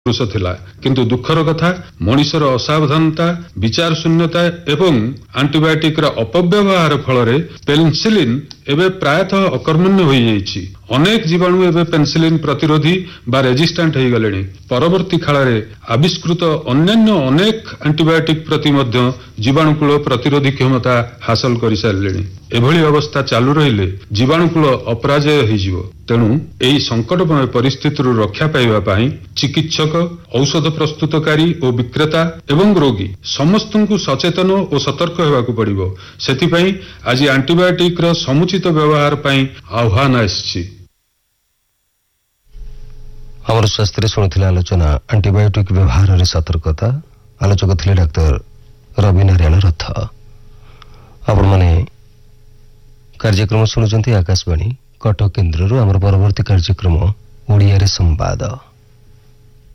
पुरुष थिला किंतु दुखर कथा मनिषर असावधानता विचार शून्यता एवं आंटीबायोटिक अपव्यवहार फल पेनिसिलिन एवं प्रायतः अकर्मण्य हो जाइछि। अनेक जीवाणु एवं पेनिसिलिन प्रतिरोधी बा रेजिस्टेंट हो गले। परवर्ती काल में आविष्कृत अन्यान्य अनेक आंटीबायोटिक प्रति मध्य जीवाणुकूल प्रतिरोधी क्षमता हासिल कर सारे। एभली अवस्था चालू रहिले जीवाणुकूल अपराजय हो। तेणु यही संकटमय परिस्थिति रक्षा पाइबा पई चिकित्सक औषध प्रस्तुतकारी और विक्रेता एवं रोगी समस्त को सचेतन और सतर्क होगाकू पड़िबो। सेथिपई आज आंटीबायोटिक समुचित व्यवहार पई आह्वान आछि। हमर स्वास्थ्य शुणुथिले आलोचना आंटीबायोटिक व्यवहार रे सतर्कता। आलोचक थिले डाक्टर रवि नारायण रथ। आपण माने कार्यक्रम शुणुचंती आकाशवाणी कटक केन्द्र। आमर परवर्ती कार्यक्रम ओडिया रे संवाद।